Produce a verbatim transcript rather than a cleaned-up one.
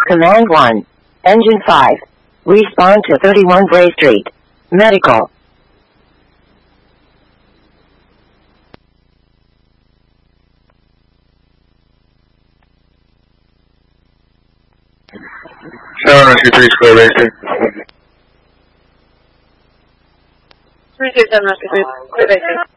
Command one. Engine five. Respond to thirty-one Bray Street. Medical. seven rescue three square Bray Street. three two seven rescue three, Bray Street.